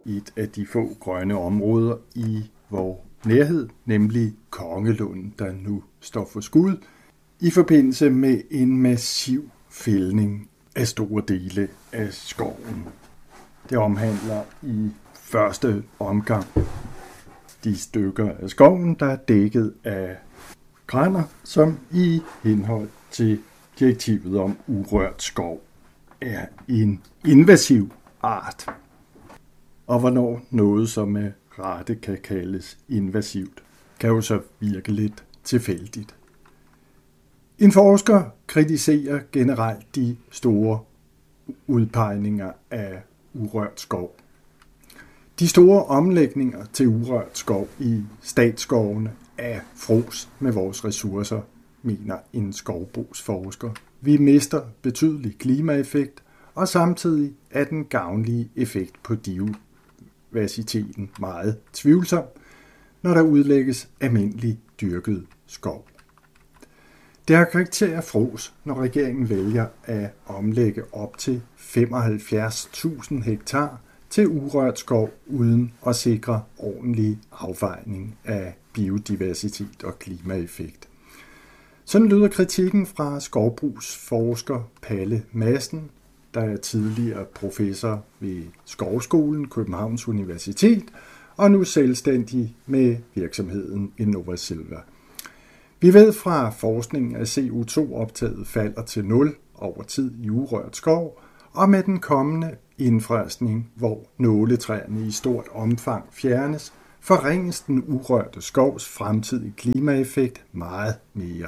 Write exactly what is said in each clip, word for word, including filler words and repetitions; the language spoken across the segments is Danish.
et af de få grønne områder i vores nærhed, nemlig Kongelunden, der nu står for skud, i forbindelse med en massiv fældning af store dele af skoven. Det omhandler i første omgang de stykker af skoven, der er dækket af grænder, som i henhold til direktivet om urørt skov er en invasiv art. Og hvornår noget, som med rette kan kaldes invasivt, kan jo så virke lidt tilfældigt. En forsker kritiserer generelt de store udpegninger af urørt skov. De store omlægninger til urørt skov i statsskovene er frås med vores ressourcer, mener en skovbrugsforsker. Vi mister betydelig klimaeffekt, og samtidig er den gavnlige effekt på diversiteten meget tvivlsom, når der udlægges almindelig dyrket skov. Det har karakter af frås, når regeringen vælger at omlægge op til femoghalvfjerds tusind hektar til urørt skov uden at sikre ordentlig afvejning af biodiversitet og klimaeffekt. Sådan lyder kritikken fra skovbrugsforsker Palle Madsen, der er tidligere professor ved Skovskolen, Københavns Universitet, og nu selvstændig med virksomheden InnovaSilver. Vi ved fra forskningen, at C O to optaget falder til nul over tid i urørt skov, og med den kommende indfrasning, hvor nåletræerne i stort omfang fjernes, forringes den urørte skovs fremtidige klimaeffekt meget mere.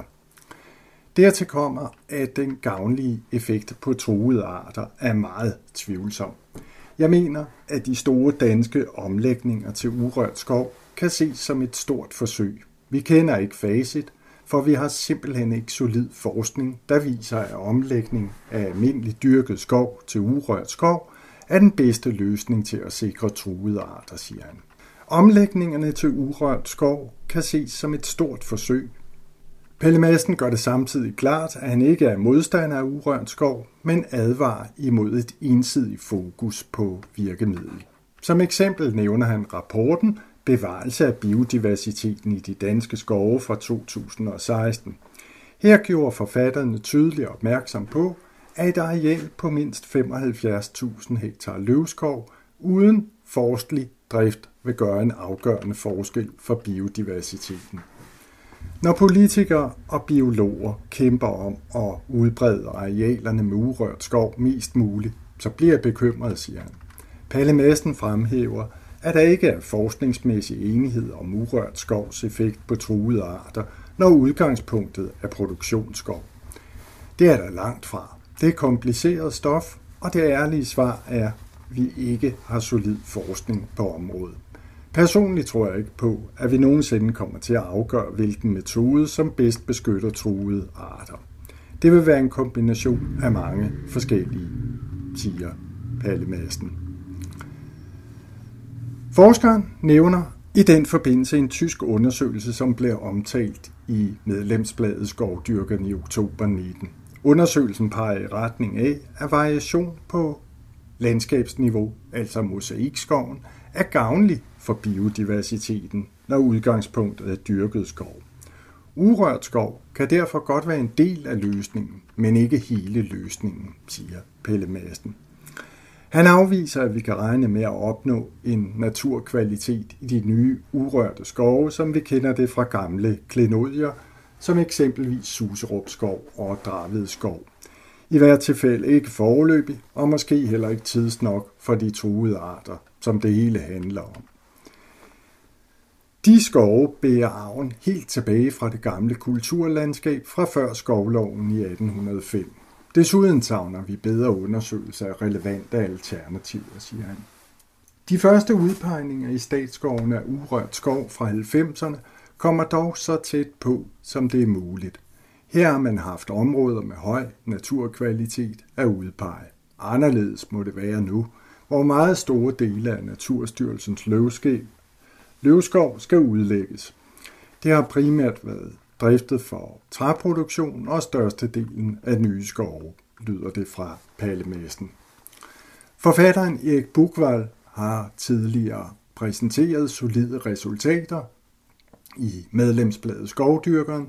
Dertil kommer, at den gavnlige effekt på truede arter er meget tvivlsom. Jeg mener, at de store danske omlægninger til urørt skov kan ses som et stort forsøg. Vi kender ikke facit, for vi har simpelthen ikke solid forskning, der viser, at omlægning af almindelig dyrket skov til urørt skov er den bedste løsning til at sikre truede arter, siger han. Omlægningerne til urørt skov kan ses som et stort forsøg. Palle Madsen gør det samtidig klart, at han ikke er modstander af urørt skov, men advarer imod et ensidigt fokus på virkemiddel. Som eksempel nævner han rapporten Bevarelse af biodiversiteten i de danske skove fra to tusind og seksten. Her gjorde forfatterne tydeligt opmærksom på, at et areal på mindst femoghalvfjerds tusind hektar løvskov uden forstlig drift vil gøre en afgørende forskel for biodiversiteten. Når politikere og biologer kæmper om at udbrede arealerne med urørt skov mest muligt, så bliver jeg bekymret, siger han. Palle Madsen fremhæver, at der ikke er forskningsmæssig enighed om urørt skovs effekt på truede arter, når udgangspunktet er produktionsskov. Det er der langt fra. Det er kompliceret stof, og det ærlige svar er, at vi ikke har solid forskning på området. Personligt tror jeg ikke på, at vi nogensinde kommer til at afgøre, hvilken metode, som bedst beskytter truede arter. Det vil være en kombination af mange forskellige, siger Palle Madsen. Forskeren nævner i den forbindelse en tysk undersøgelse, som blev omtalt i medlemsbladet Skovdyrkerne i oktober nitten. Undersøgelsen peger i retning af, at variation på landskabsniveau, altså mosaikskoven, er gavnlig for biodiversiteten, når udgangspunktet er dyrket skov. Urørt skov kan derfor godt være en del af løsningen, men ikke hele løsningen, siger Palle Madsen. Han afviser, at vi kan regne med at opnå en naturkvalitet i de nye urørte skove, som vi kender det fra gamle klenodier, som eksempelvis Suserup skov og Draved skov. I hvert tilfælde ikke foreløbig, og måske heller ikke tidsnok for de truede arter, som det hele handler om. De skove bærer arven helt tilbage fra det gamle kulturlandskab fra før skovloven i atten hundrede og fem. Desuden savner vi bedre undersøgelser af relevante alternativer, siger han. De første udpegninger i statsskovene af urørt skov fra halvfemserne kommer dog så tæt på, som det er muligt. Her har man haft områder med høj naturkvalitet at udpege. Anderledes må det være nu, hvor meget store dele af Naturstyrelsens løvskov skal udlægges. Det har primært været driftet for træproduktion og størstedelen af nye skove, lyder det fra Palle Madsen. Forfatteren Erik Buchwald har tidligere præsenteret solide resultater i medlemsbladet Skovdyrkeren,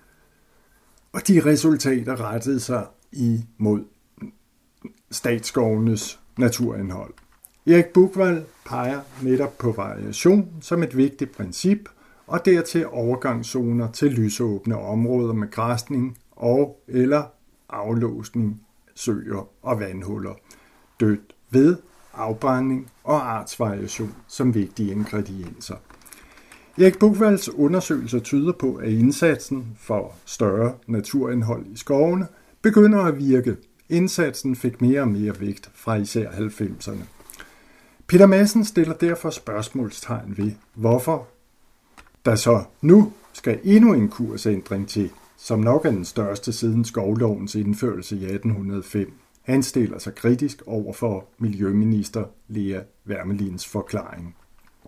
og de resultater rettede sig imod statsskovenes naturindhold. Erik Buchwald peger netop på variation som et vigtigt princip, og dertil overgangszoner til lysåbne områder med græsning og eller aflåsning, søer og vandhuller, dødt ved, afbrænding og artsvariation som vigtige ingredienser. Erik Buchwalds undersøgelser tyder på, at indsatsen for større naturindhold i skovene begynder at virke. Indsatsen fik mere og mere vægt fra især halvfemserne. Peter Madsen stiller derfor spørgsmålstegn ved, hvorfor der så nu skal endnu en kursændring til, som nok er den største siden skovlovens indførelse i atten hundrede og fem. Han stiller sig kritisk over for miljøminister Lea Wermelins forklaring.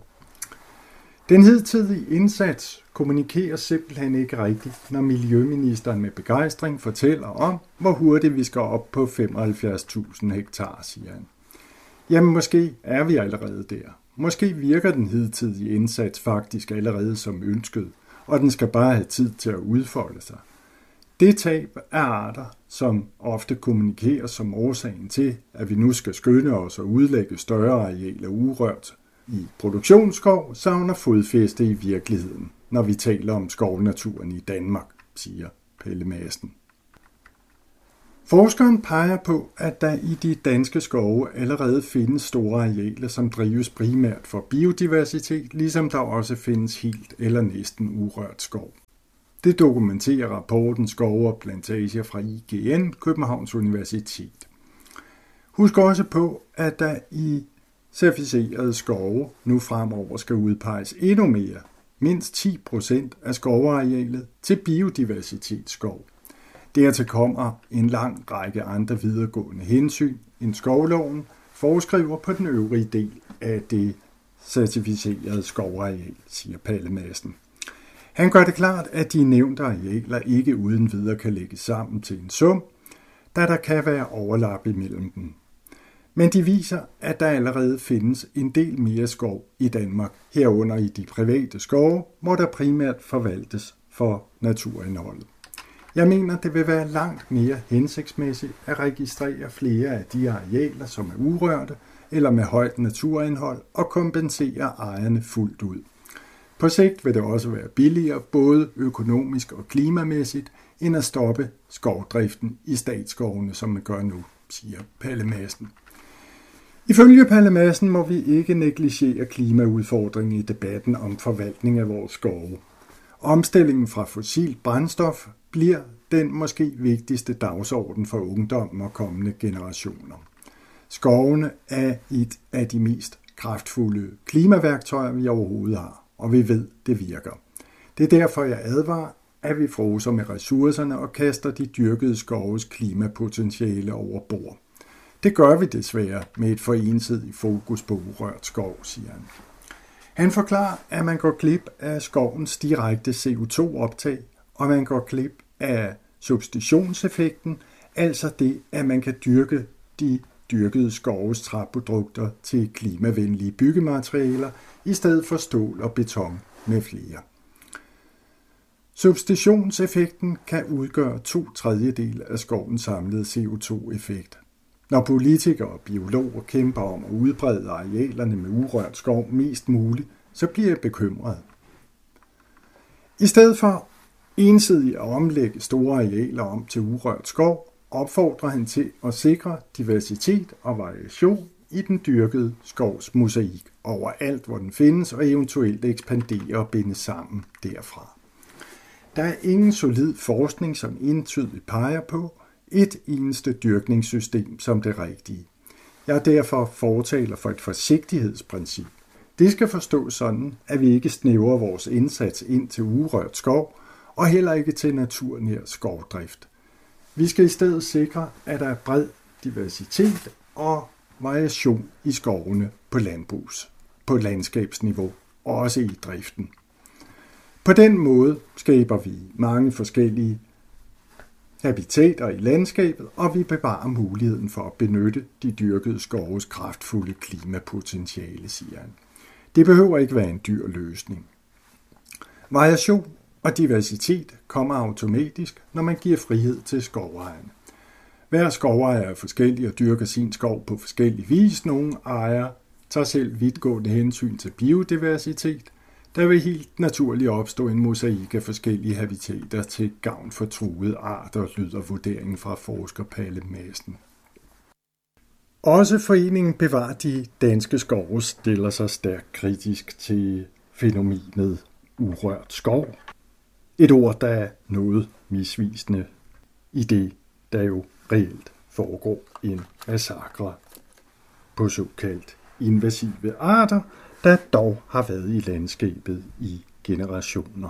Den hidtidige indsats kommunikerer simpelthen ikke rigtigt, når miljøministeren med begejstring fortæller om, hvor hurtigt vi skal op på femoghalvfjerds tusind hektar, siger han. Jamen måske er vi allerede der. Måske virker den hidtidige indsats faktisk allerede som ønsket, og den skal bare have tid til at udfolde sig. Det tab af arter, som ofte kommunikeres som årsagen til, at vi nu skal skynde os og udlægge større arealer urørt i produktionsskov, savner fodfæste i virkeligheden, når vi taler om skovnaturen i Danmark, siger Pelle Madsen. Forskeren peger på, at der i de danske skove allerede findes store arealer, som drives primært for biodiversitet, ligesom der også findes helt eller næsten urørt skov. Det dokumenterer rapporten Skove og Plantager fra I G N, Københavns Universitet. Husk også på, at der i certificerede skove nu fremover skal udpeges endnu mere, mindst ti procent af skovarealet til biodiversitetsskov. Dertil kommer en lang række andre videregående hensyn, end skovloven foreskriver på den øvrige del af det certificerede skovareal, siger Pelle Madsen. Han gør det klart, at de nævnte arealer ikke uden videre kan lægges sammen til en sum, da der kan være overlap imellem dem. Men de viser, at der allerede findes en del mere skov i Danmark, herunder i de private skove, hvor der primært forvaltes for naturindholdet. Jeg mener, det vil være langt mere hensigtsmæssigt at registrere flere af de arealer, som er urørte eller med højt naturindhold, og kompensere ejerne fuldt ud. På sigt vil det også være billigere, både økonomisk og klimamæssigt, end at stoppe skovdriften i statsskovene, som man gør nu, siger Pelle Madsen. Ifølge Pelle Madsen må vi ikke negligere klimaudfordringen i debatten om forvaltning af vores skove. Omstillingen fra fossilt brændstof bliver den måske vigtigste dagsorden for ungdommen og kommende generationer. Skovene er et af de mest kraftfulde klimaværktøjer, vi overhovedet har, og vi ved, det virker. Det er derfor, jeg advarer, at vi fråser med ressourcerne og kaster de dyrkede skoves klimapotentiale over bord. Det gør vi desværre med et for ensidigt fokus på urørt skov, siger han. Han forklarer, at man går glip af skovens direkte C O to optag, og man går glip af substitutionseffekten, altså det, at man kan dyrke de dyrkede skoves træprodukter til klimavenlige byggematerialer, i stedet for stål og beton med flere. Substitutionseffekten kan udgøre to tredjedele af skovens samlede C O to effekt. Når politikere og biologer kæmper om at udbrede arealerne med urørt skov mest muligt, så bliver jeg bekymret. I stedet for ensidigt at omlægge store arealer om til urørt skov, opfordrer han til at sikre diversitet og variation i den dyrkede skovs mosaik overalt, hvor den findes, og eventuelt ekspandere og binde sammen derfra. Der er ingen solid forskning, som entydigt peger på et eneste dyrkningssystem som det rigtige. Jeg er derfor fortaler for et forsigtighedsprincip. Det skal forstås sådan, at vi ikke snævrer vores indsats ind til urørt skov, og heller ikke til naturnær skovdrift. Vi skal i stedet sikre, at der er bred diversitet og variation i skovene på landbrugs, på landskabsniveau, og også i driften. På den måde skaber vi mange forskellige habitater i landskabet, og vi bevarer muligheden for at benytte de dyrkede skoves kraftfulde klimapotentiale, siger han. Det behøver ikke være en dyr løsning. Variation og diversitet kommer automatisk, når man giver frihed til skovejerne. Hver skovejer er forskellig og dyrker sin skov på forskellig vis. Nogle ejere tager selv vidtgående hensyn til biodiversitet. Der vil helt naturligt opstå en mosaik af forskellige habitater til gavn for truede arter, lyder vurderingen fra forsker Palle Madsen. Også foreningen Bevar de danske skove stiller sig stærkt kritisk til fænomenet urørt skov. Et ord, der er noget misvisende i det, der jo reelt foregår en massakre på såkaldt invasive arter, der dog har været i landskabet i generationer.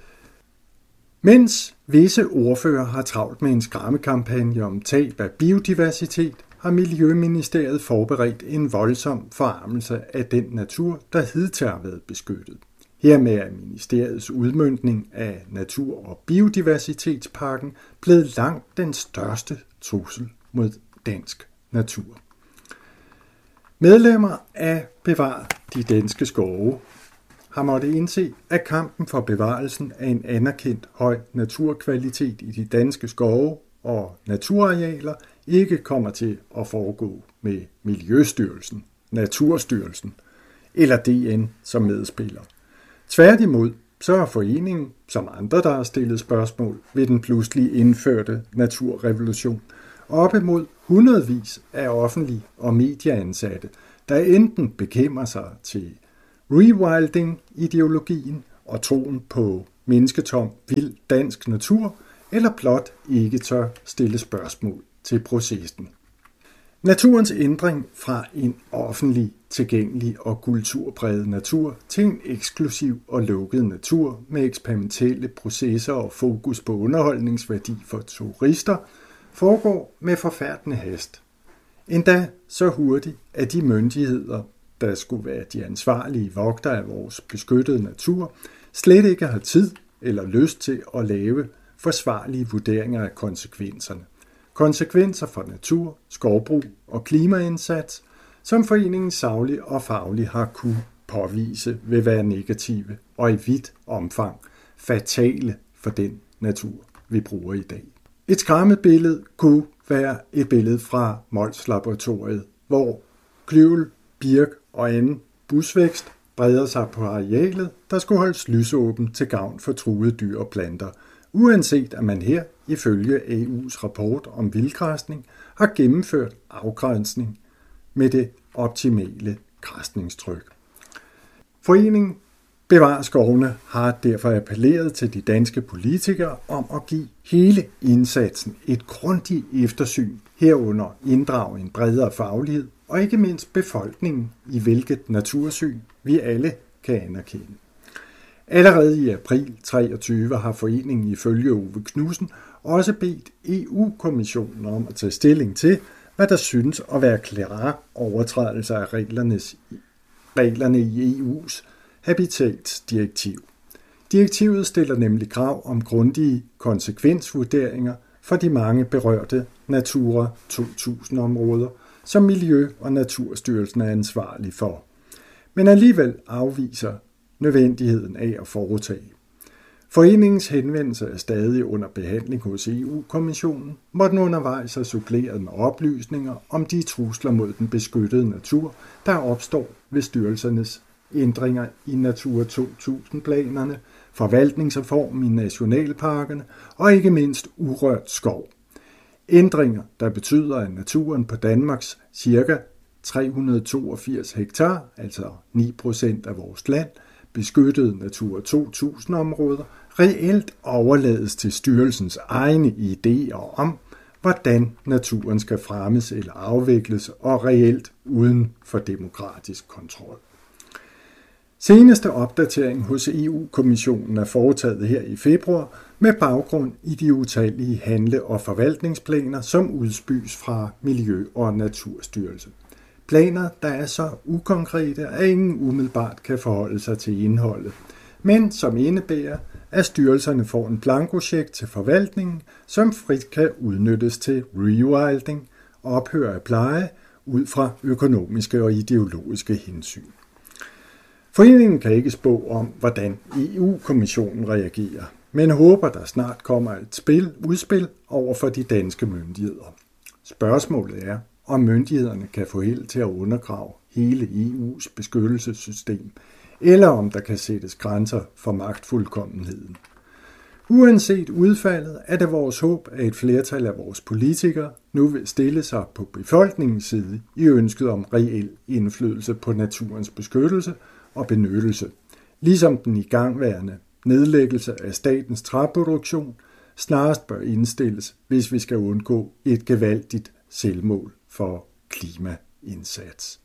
Mens visse ordfører har travlt med en skræmmekampagne om tab af biodiversitet, har Miljøministeriet forberedt en voldsom forarmelse af den natur, der hidtil har været beskyttet. Hermed er ministeriets udmøntning af natur- og biodiversitetspakken blevet langt den største trussel mod dansk natur. Medlemmer af Bevar de danske skove har måttet indse, at kampen for bevarelsen af en anerkendt høj naturkvalitet i de danske skove og naturarealer ikke kommer til at foregå med Miljøstyrelsen, Naturstyrelsen eller D N som medspiller. Tværtimod så er foreningen, som andre der har stillet spørgsmål ved den pludselig indførte naturrevolution, op imod hundredvis af offentlige og medieansatte, der enten bekæmmer sig til rewilding-ideologien og troen på mennesketom vild dansk natur, eller blot ikke tør stille spørgsmål til processen. Naturens ændring fra en offentlig, tilgængelig og kulturpræget natur til en eksklusiv og lukket natur med eksperimentelle processer og fokus på underholdningsværdi for turister foregår med forfærdende hast. Endda så hurtigt, at de myndigheder, der skulle være de ansvarlige vogtere af vores beskyttede natur, slet ikke har tid eller lyst til at lave forsvarlige vurderinger af konsekvenserne. Konsekvenser for natur, skovbrug og klimaindsats, som foreningen sagligt og fagligt har kunne påvise vil være negative og i vidt omfang fatale for den natur, vi bruger i dag. Et skræmmebillede kunne være et billede fra Mols-laboratoriet, hvor kløvel, birk og anden busvækst breder sig på arealet, der skulle holdes lysåbent til gavn for truede dyr og planter, uanset at man her, ifølge A U's rapport om vildgræsning, har gennemført afgrænsning med det optimale græsningstryk. Foreningen Bevar skovene har derfor appelleret til de danske politikere om at give hele indsatsen et grundigt eftersyn, herunder inddrage en bredere faglighed og ikke mindst befolkningen, i hvilket natursyn vi alle kan anerkende. Allerede i april treogtyve har foreningen ifølge Ove Knudsen også bedt E U-kommissionen om at tage stilling til, hvad der synes at være klare overtrædelser af reglernes, reglerne i E U's habitatsdirektiv. Direktivet stiller nemlig krav om grundige konsekvensvurderinger for de mange berørte Natura to tusind-områder, som Miljø- og Naturstyrelsen er ansvarlig for, men alligevel afviser nødvendigheden af at foretage. Foreningens henvendelse er stadig under behandling hos E U-kommissionen, hvor den undervejs er suppleret med oplysninger om de trusler mod den beskyttede natur, der opstår ved styrelsernes ændringer i Natura to tusind-planerne, forvaltningsreform i nationalparkerne og ikke mindst urørt skov. Ændringer, der betyder, at naturen på Danmarks ca. tre hundrede og toogfirs hektar, altså ni procent af vores land, beskyttede Natura to tusind-områder, reelt overlades til styrelsens egne idéer om, hvordan naturen skal fremmes eller afvikles, og reelt uden for demokratisk kontrol. Seneste opdatering hos E U-kommissionen er foretaget her i februar med baggrund i de utallige handle- og forvaltningsplaner, som udspys fra Miljø- og Naturstyrelsen. Planer, der er så ukonkrete, at ingen umiddelbart kan forholde sig til indholdet, men som indebærer, at styrelserne får en blankocheck til forvaltningen, som frit kan udnyttes til rewilding, ophør af pleje, ud fra økonomiske og ideologiske hensyn. Foreningen kan ikke spå om, hvordan E U-kommissionen reagerer, men håber, der snart kommer et spil, udspil over for de danske myndigheder. Spørgsmålet er, om myndighederne kan få held til at undergrave hele E U's beskyttelsessystem, eller om der kan sættes grænser for magtfuldkommenheden. Uanset udfaldet er det vores håb, at et flertal af vores politikere nu vil stille sig på befolkningens side i ønsket om reel indflydelse på naturens beskyttelse og benyttelse, ligesom den igangværende nedlæggelse af statens træproduktion snarest bør indstilles, hvis vi skal undgå et gevaldigt selvmål for klimaindsats.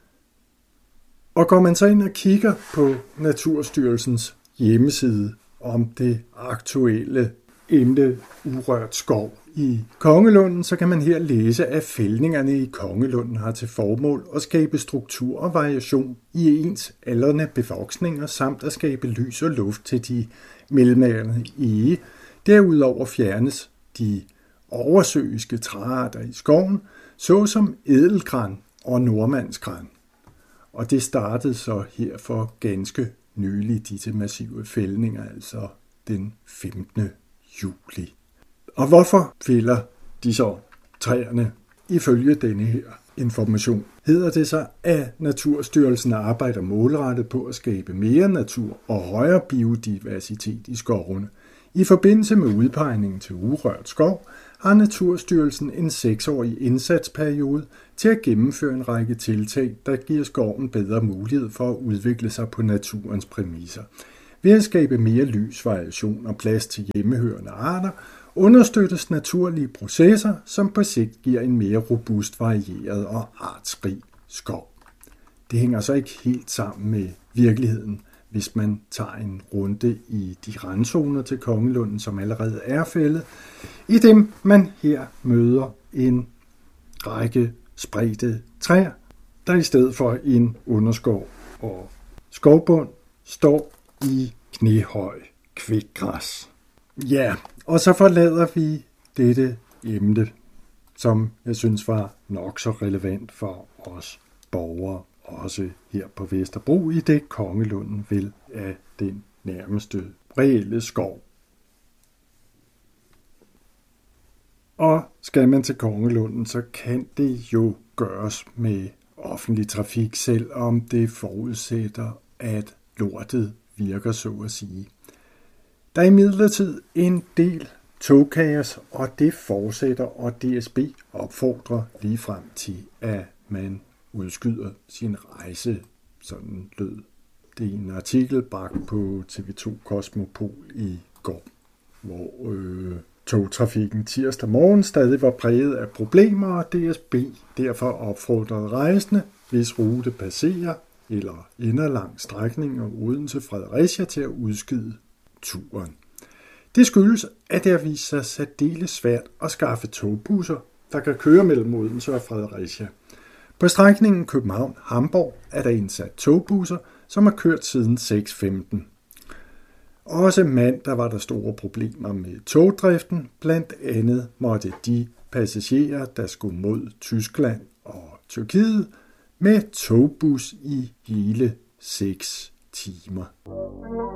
Og går man så ind og kigger på Naturstyrelsens hjemmeside om det aktuelle emne urørt skov i Kongelunden, så kan man her læse, at fældningerne i Kongelunden har til formål at skabe struktur og variation i ens aldrende bevoksninger, samt at skabe lys og luft til de mellemaldrende ege. Derudover fjernes de oversøiske træarter i skoven, såsom edelgran og nordmandsgran. Og det startede så her for ganske nylig, disse massive fældninger, altså den femtende juli. Og hvorfor fælder de så træerne? Ifølge denne her information hedder det sig, at Naturstyrelsen arbejder målrettet på at skabe mere natur og højere biodiversitet i skovene. I forbindelse med udpegningen til urørt skov har Naturstyrelsen en seksårig indsatsperiode til at gennemføre en række tiltag, der giver skoven bedre mulighed for at udvikle sig på naturens præmisser. Ved at skabe mere lys, variation og plads til hjemmehørende arter, understøttes naturlige processer, som på sigt giver en mere robust, varieret og artsrig skov. Det hænger så ikke helt sammen med virkeligheden, hvis man tager en runde i de randzoner til Kongelunden, som allerede er fældet, i dem man her møder en række spredte træer, der i stedet for en underskov og skovbund står i knæhøj kvikgræs. Ja, og så forlader vi dette emne, som jeg synes var nok så relevant for os borgere, også her på Vesterbro, i det Kongelunden vil af den nærmeste reelle skov. Og skal man til Kongelunden, så kan det jo gøres med offentlig trafik, selvom det forudsætter, at lortet virker, så at sige. Der er imidlertid en del togkaos, og det fortsætter, og D S B opfordrer lige frem til, at man udskyder sin rejse. Sådan lød det i en artikel bragt på T V to Kosmopol i går, hvor øh, togtrafikken tirsdag morgen stadig var præget af problemer, og D S B derfor opfordrede rejsende, hvis rute passerer eller ender lang strækning og Odense Fredericia, til at udskyde turen. Det skyldes, at det har vist sig særdeles svært at skaffe togbusser, der kan køre mellem Odense og Fredericia. På strækningen København-Hamborg er der indsat togbusser, som har kørt siden seks femten. Også mandag var der store problemer med togdriften. Blandt andet måtte de passagerer, der skulle mod Tyskland og Tyrkiet, med togbus i hele seks timer.